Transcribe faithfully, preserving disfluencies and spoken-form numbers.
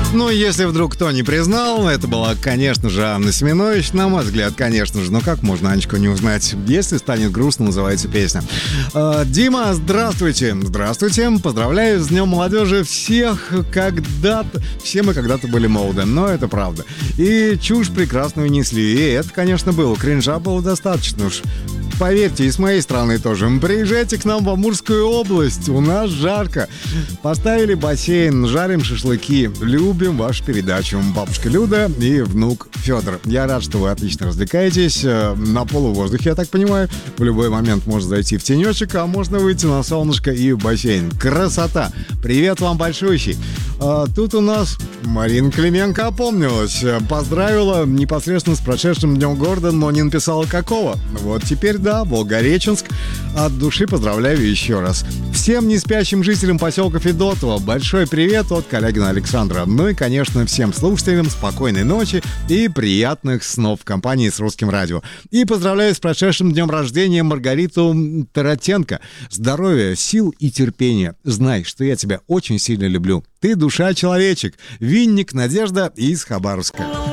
Ну, если вдруг кто не признал, это была, конечно же, Анна Семенович. На мой взгляд, конечно же. Но как можно Анечку не узнать? «Если станет грустно» называется песня. Э, Дима, здравствуйте. Здравствуйте. Поздравляю с Днем молодежи всех когда-то. Все мы когда-то были молоды, но это правда. И чушь прекрасную несли. И это, конечно, было. Кринжа было достаточно уж. Поверьте, и с моей стороны тоже. Приезжайте к нам в Амурскую область. У нас жарко. Поставили бассейн, жарим шашлыки. Любим вашу передачу. Бабушка Люда и внук Федор. Я рад, что вы отлично развлекаетесь. На полувоздухе, я так понимаю. В любой момент можно зайти в тенечек, а можно выйти на солнышко и в бассейн. Красота! Привет вам большущий. А тут у нас Марина Клименко опомнилась. Поздравила непосредственно с прошедшим Днем города, но не написала какого. Вот теперь да, Волгореченск. От души поздравляю еще раз. Всем неспящим жителям поселка Федотово большой привет от Калягина Александра. Ну и, конечно, всем слушателям спокойной ночи и приятных снов в компании с Русским радио. И поздравляю с прошедшим днем рождения Маргариту Таратенко. Здоровья, сил и терпения. Знай, что я тебя очень сильно люблю. Ты душа-человечек. Винник Надежда из Хабаровска.